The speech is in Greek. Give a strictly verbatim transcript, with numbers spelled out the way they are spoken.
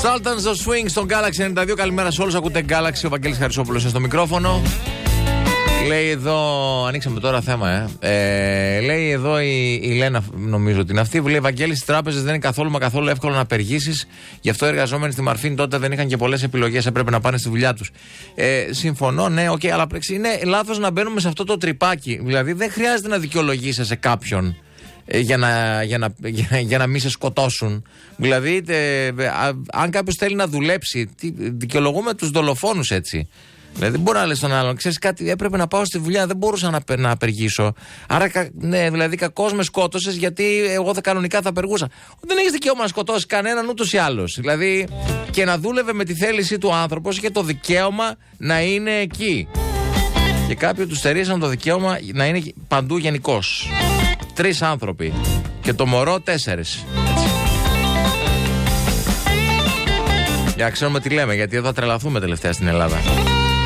Sultans of Swing στον Galaxy ενενήντα δύο. Καλημέρα σε όλους. Ακούτε Galaxy. Ο Βαγγέλης Χαρισόπουλος στο μικρόφωνο. Λέει εδώ, ανοίξαμε τώρα θέμα, ε. ε λέει εδώ η, η Λένα, νομίζω ότι είναι αυτή, που λέει: Βαγγέλη, στις τράπεζες δεν είναι καθόλου μα καθόλου εύκολο να απεργήσεις. Γι' αυτό οι εργαζόμενοι στη Μαρφίν τότε δεν είχαν και πολλές επιλογές. Έπρεπε να πάνε στη δουλειά τους. Ε, συμφωνώ, ναι, οκ, okay, αλλά είναι λάθος να μπαίνουμε σε αυτό το τρυπάκι. Δηλαδή, δεν χρειάζεται να δικαιολογήσει σε κάποιον ε, για, να, για, να, για, για να μην σε σκοτώσουν. Δηλαδή, ε, α, αν κάποιος θέλει να δουλέψει, τι, δικαιολογούμε τους δολοφόνους έτσι. Δηλαδή, δεν μπορεί να λες τον άλλον, ξέρεις κάτι, έπρεπε να πάω στη δουλειά, δεν μπορούσα να, να απεργήσω. Άρα, ναι, δηλαδή, κακώς με σκότωσες, γιατί εγώ θα, κανονικά θα απεργούσα. Δεν έχεις δικαίωμα να σκοτώσεις κανέναν ούτως ή άλλως. Δηλαδή, και να δούλευε με τη θέληση του άνθρωπος και το δικαίωμα να είναι εκεί. Και κάποιοι του στερήσαν το δικαίωμα να είναι παντού γενικώς. Τρεις άνθρωποι. Και το μωρό τέσσερις. Για να ξέρουμε τι λέμε, γιατί εδώ θα τρελαθούμε τελευταία στην Ελλάδα.